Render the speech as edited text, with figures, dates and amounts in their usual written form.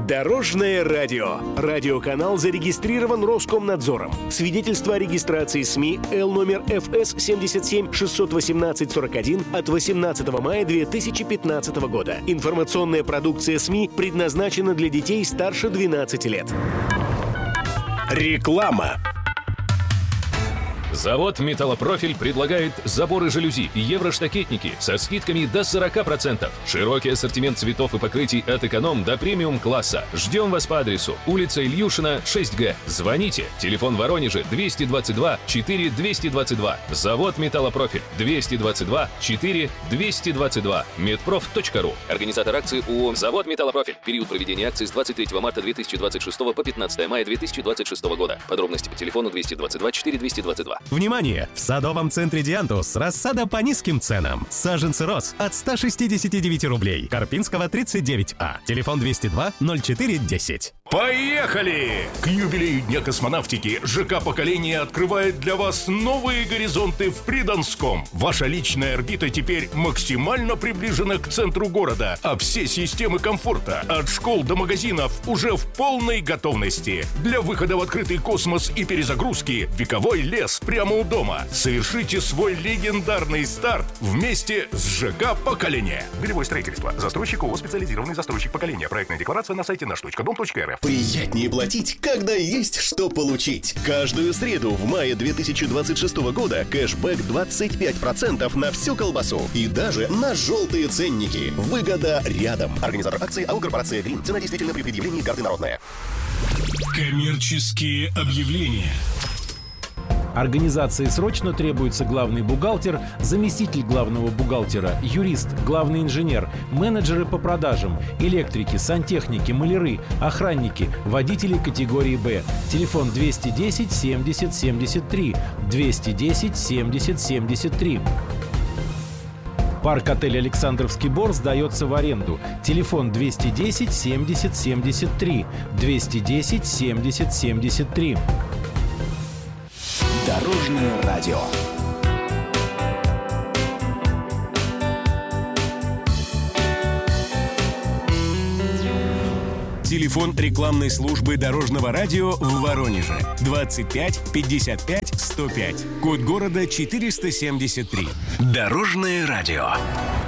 Дорожное радио. Радиоканал зарегистрирован Роскомнадзором. Свидетельство о регистрации СМИ Л номер ФС 77 618 41 от 18 мая 2015 года. Информационная продукция СМИ предназначена для детей старше 12 лет. Реклама. Завод «Металлопрофиль» предлагает заборы жалюзи и евроштакетники со скидками до 40%. Широкий ассортимент цветов и покрытий от эконом до премиум-класса. Ждем вас по адресу: улица Ильюшина, 6Г. Звоните. Телефон в Воронеже 222 4 222. Завод «Металлопрофиль» 222 4 222. Медпроф.ру. Организатор акции ООО «Завод «Металлопрофиль». Период проведения акции с 23 марта 2026 по 15 мая 2026 года. Подробности по телефону 222 4 222. Внимание! В садовом центре «Диантус» рассада по низким ценам. Саженцы роз от 169 рублей. Карпинского 39А. Телефон 202 04 10. Поехали! К юбилею Дня космонавтики ЖК «Поколение» открывает для вас новые горизонты в Придонском. Ваша личная орбита теперь максимально приближена к центру города, а все системы комфорта от школ до магазинов уже в полной готовности. Для выхода в открытый космос и перезагрузки вековой лес прямо у дома. Совершите свой легендарный старт вместе с ЖК «Поколение». Белевое строительство. Застройщик ООО «Специализированный застройщик Поколения». Проектная декларация на сайте наш.дом.рф. Приятнее платить, когда есть что получить. Каждую среду в мае 2026 года кэшбэк 25% на всю колбасу и даже на желтые ценники. Выгода рядом. Организатор акции АО «Корпорация Грин». Цена действительно при предъявлении карты народная. Коммерческие объявления. Организации срочно требуется главный бухгалтер, заместитель главного бухгалтера, юрист, главный инженер, менеджеры по продажам, электрики, сантехники, маляры, охранники, водители категории «Б». Телефон 210 70 73, 210 70 73. Парк-отель «Александровский Бор» сдается в аренду. Телефон 210 70 73, 210 70 73. Дорожное радио. Телефон рекламной службы Дорожного радио в Воронеже 25 55 105. Код города 473. Дорожное радио.